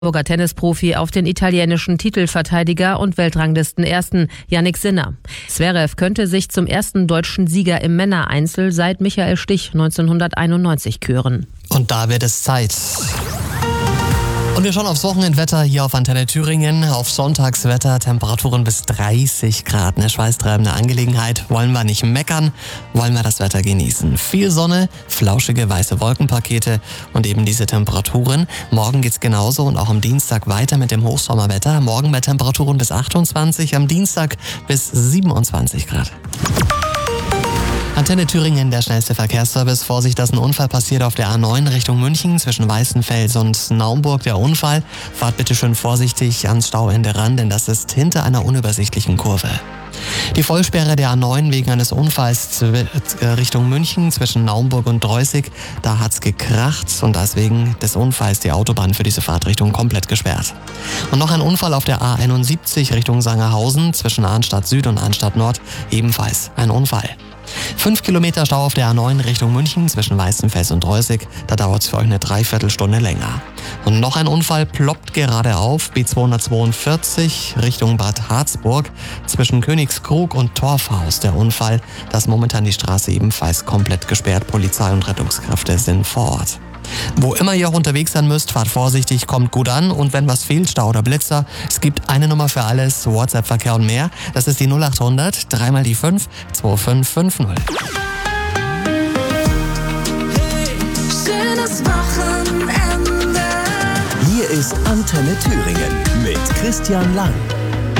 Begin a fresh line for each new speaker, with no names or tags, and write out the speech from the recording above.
Hamburger Tennisprofi auf den italienischen Titelverteidiger und Weltranglisten Ersten Jannik Sinner. Zverev könnte sich zum ersten deutschen Sieger im Männereinzel seit Michael Stich 1991 küren.
Und da wird es Zeit. Und wir schauen aufs Wochenendwetter hier auf Antenne Thüringen. Auf Sonntagswetter, Temperaturen bis 30 Grad. Eine schweißtreibende Angelegenheit. Wollen wir nicht meckern, wollen wir das Wetter genießen. Viel Sonne, flauschige weiße Wolkenpakete und eben diese Temperaturen. Morgen geht's genauso und auch am Dienstag weiter mit dem Hochsommerwetter. Morgen bei Temperaturen bis 28, am Dienstag bis 27 Grad. Antenne Thüringen, der schnellste Verkehrsservice. Vorsicht, dass ein Unfall passiert auf der A9 Richtung München zwischen Weißenfels und Naumburg. Der Unfall. Fahrt bitte schön vorsichtig ans Stauende ran, denn das ist hinter einer unübersichtlichen Kurve. Die Vollsperre der A9 wegen eines Unfalls Richtung München zwischen Naumburg und Dreußig. Da hat's gekracht und deswegen des Unfalls die Autobahn für diese Fahrtrichtung komplett gesperrt. Und noch ein Unfall auf der A71 Richtung Sangerhausen zwischen Arnstadt Süd und Arnstadt Nord. Ebenfalls ein Unfall. 5 Kilometer Stau auf der A9 Richtung München zwischen Weißenfels und Dreußig. Da dauert es für euch eine Dreiviertelstunde länger. Und noch ein Unfall ploppt gerade auf. B242 Richtung Bad Harzburg zwischen Königskrug und Torfhaus. Der Unfall, da ist momentan die Straße ebenfalls komplett gesperrt. Polizei und Rettungskräfte sind vor Ort. Wo immer ihr auch unterwegs sein müsst, fahrt vorsichtig, kommt gut an und wenn was fehlt, Stau oder Blitzer, es gibt eine Nummer für alles, WhatsApp-Verkehr und mehr. Das ist die 0800 3 mal die 5 2550.
Hey, schönes Wochenende.
Hier ist Antenne Thüringen mit Christian Lang.